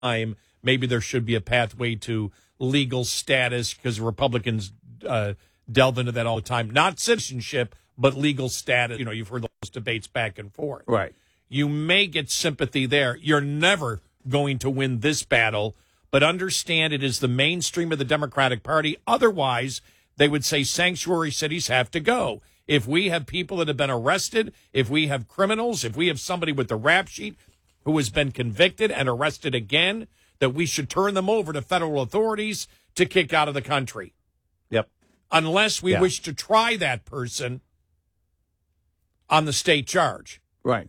time, maybe there should be a pathway to legal status because Republicans delve into that all the time. Not citizenship, but legal status. You know, you've heard those debates back and forth. Right. You may get sympathy there. You're never going to win this battle, but understand it is the mainstream of the Democratic Party. Otherwise, they would say sanctuary cities have to go. If we have people that have been arrested, if we have criminals, if we have somebody with the rap sheet who has been convicted and arrested again, that we should turn them over to federal authorities to kick out of the country. Yep. Unless we wish to try that person on the state charge. Right.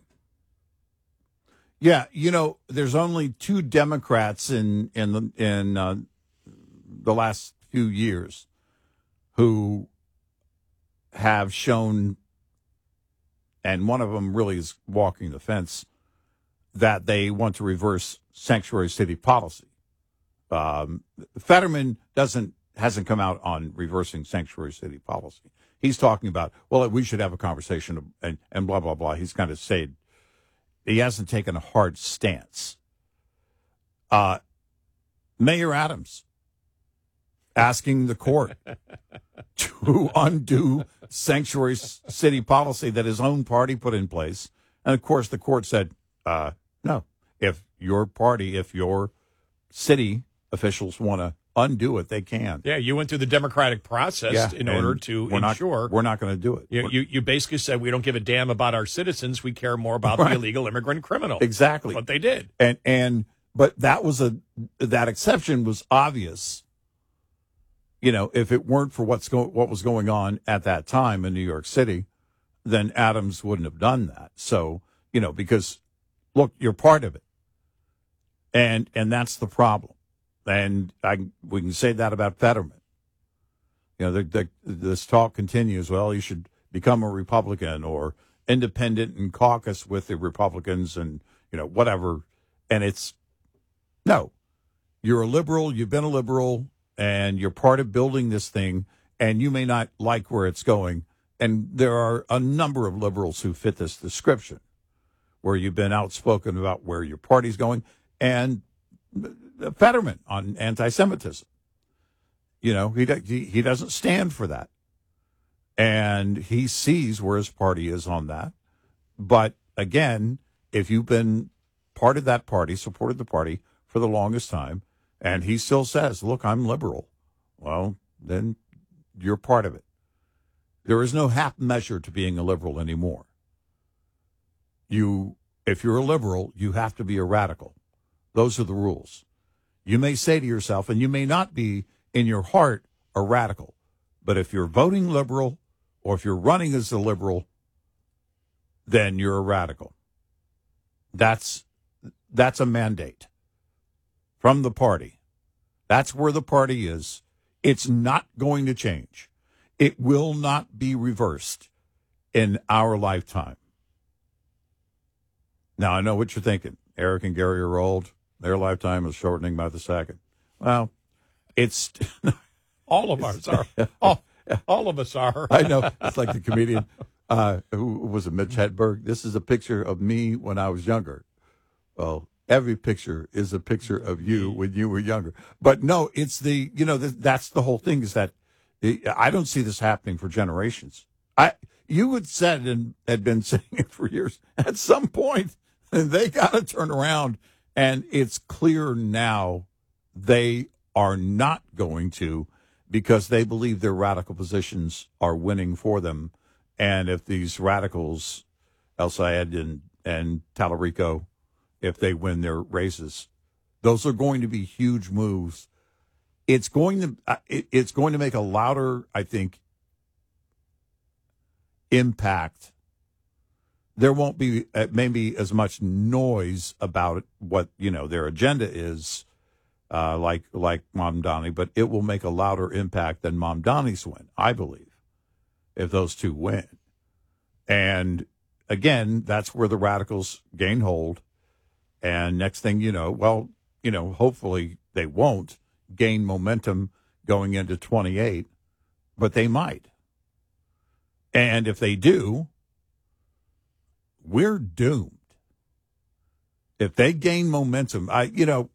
Yeah, you know, there's only 2 Democrats in the last few years who have shown, and one of them really is walking the fence, that they want to reverse sanctuary city policy. Fetterman hasn't come out on reversing sanctuary city policy. He's talking about, well, we should have a conversation and blah, blah, blah. He's kind of said he hasn't taken a hard stance. Mayor Adams asking the court to undo sanctuary city policy that his own party put in place. And, of course, the court said, no, if your city officials want to undo it, they can. Yeah, you went through the democratic process in order to ensure. We're not going to do it. You basically said we don't give a damn about our citizens. We care more about the illegal immigrant criminal. Exactly. That's what they did. But that exception was obvious. You know, if it weren't for what was going on at that time in New York City, then Adams wouldn't have done that. So, you know, because look, you're part of it. And that's the problem. And we can say that about Fetterman. You know, this talk continues. Well, you should become a Republican or independent and caucus with the Republicans and, you know, whatever. And no, you're a liberal. You've been a liberal and you're part of building this thing. And you may not like where it's going. And there are a number of liberals who fit this description where you've been outspoken about where your party's going. And Fetterman on anti-Semitism. You know, he doesn't stand for that. And he sees where his party is on that. But again, if you've been part of that party, supported the party for the longest time, and he still says, look, I'm liberal, well, then you're part of it. There is no half measure to being a liberal anymore. If you're a liberal, you have to be a radical. Those are the rules. You may say to yourself, and you may not be in your heart a radical, but if you're voting liberal or if you're running as a liberal, then you're a radical. That's a mandate from the party. That's where the party is. It's not going to change. It will not be reversed in our lifetime. Now, I know what you're thinking. Eric and Gary are old. Their lifetime is shortening by the second. Well, it's... all of us are. All of us are. I know. It's like the comedian who was it, Mitch Hedberg. This is a picture of me when I was younger. Well, every picture is a picture of you when you were younger. But no, it's that's the whole thing is that I don't see this happening for generations. You had said and had been saying it for years. At some point, they got to turn around. And it's clear now they are not going to because they believe their radical positions are winning for them. And if these radicals, El Sayed and Tallarico, if they win their races, those are going to be huge moves. It's going to make a louder, I think, impact. There won't be maybe as much noise about what, their agenda is, like Mamdani, but it will make a louder impact than Mamdani's win, I believe, if those two win. And again, that's where the radicals gain hold. And next thing you know, hopefully they won't gain momentum going into 28, but they might. And if they do, we're doomed. If they gain momentum,